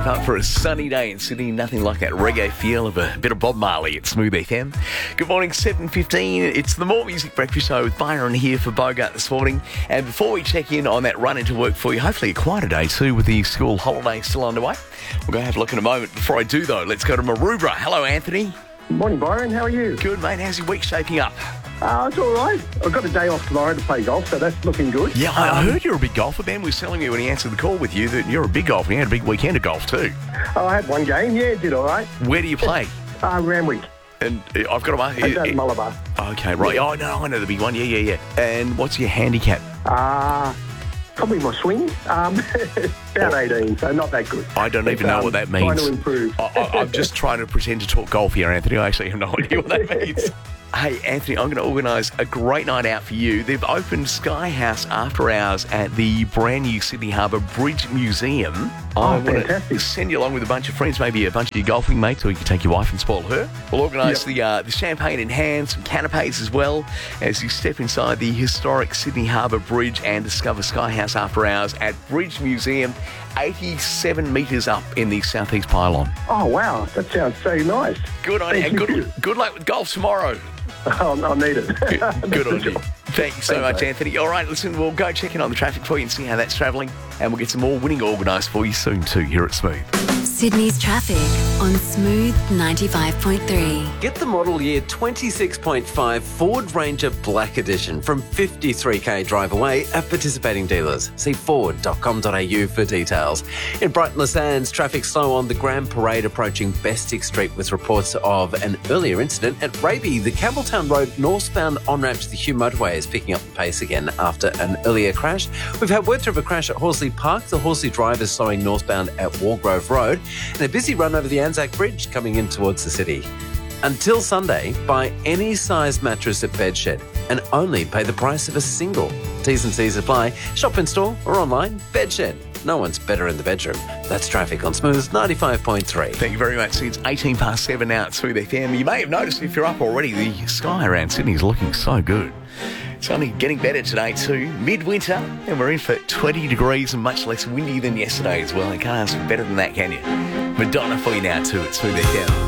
shape up for a sunny day in Sydney. Nothing like that reggae feel of a bit of Bob Marley at Smooth FM. Good morning, 7:15. It's the More Music Breakfast Show with Byron here for Bogart this morning. And before we check in on that run into work for you, hopefully a quieter day too with the school holiday still underway. We'll go have a look in a moment. Before I do though, let's go to Maroubra. Hello, Anthony. Morning, Byron. How are you? Good, mate. How's your week shaping up? It's all right. I've got a day off tomorrow to play golf, so that's looking good. Yeah, I heard you're a big golfer. Ben was telling me when he answered the call with you that you're a big golfer. You had a big weekend of golf too. I had one game. Yeah, did all right. Where do you play? Randwick. And I've got to ask... At Malabar. Okay, right. Oh, no, I know the big one. Yeah. And what's your handicap? Probably my swing. About 18, so not that good. I don't even know what that means. Trying to improve. I'm just trying to pretend to talk golf here, Anthony. I actually have no idea what that means. Hey, Anthony, I'm going to organise a great night out for you. They've opened Sky House after hours at the brand new Sydney Harbour Bridge Museum. I want to send you along with a bunch of friends, maybe a bunch of your golfing mates, or you can take your wife and spoil her. We'll organise the champagne in hand, some canapes as well, as you step inside the historic Sydney Harbour Bridge and discover Sky House after hours at Bridge Museum, 87 metres up in the southeast pylon. Oh, wow. That sounds so nice. Good on you. Good luck with golf tomorrow. I'll need it. Good on you. Thank you so much, Anthony. All right, listen, we'll go check in on the traffic for you and see how that's travelling, and we'll get some more winning organised for you soon too here at Smooth. Sydney's traffic on Smooth 95.3. Get the model year 26.5 Ford Ranger Black Edition from 53k drive away at participating dealers. See ford.com.au for details. In Brighton Le Sands, traffic slow on the Grand Parade approaching Bestick Street with reports of an earlier incident. At Raby, the Campbelltown Road northbound on-ramp to the Hugh Motorway is picking up the pace again after an earlier crash. We've had word of a crash at Horsley Park. The Horsley Drive is slowing northbound at Wargrove Road. And a busy run over the Anzac Bridge coming in towards the city. Until Sunday, buy any size mattress at Bedshed and only pay the price of a single. T's and C's apply. Shop in store or online. Bedshed. No one's better in the bedroom. That's traffic on Smooth 95.3. Thank you very much. It's 7 now at Smooth FM. You may have noticed if you're up already, the sky around Sydney is looking so good. It's only getting better today too. Midwinter, and we're in for 20 degrees and much less windy than yesterday as well. You can't ask for better than that, can you? Madonna for you now too at Smooth FM.